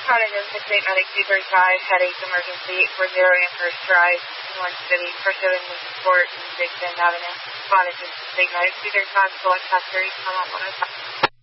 Cardigan 68 Medic 235, headache emergency, 40 Amherst Drive, North City, pursuing the support in Big Bend Avenue. Spotted 68 Medic 235, select passenger, come on 105.